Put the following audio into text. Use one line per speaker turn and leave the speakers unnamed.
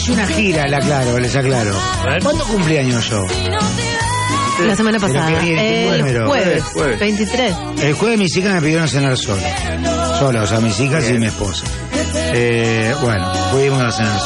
hice una gira, les aclaro. ¿Cuándo cumplí años yo?
La semana pasada. El jueves, 23.
El jueves mis hijas me pidieron cenar sola, o sea, mis hijas y mi esposa. Bueno, pudimos cenar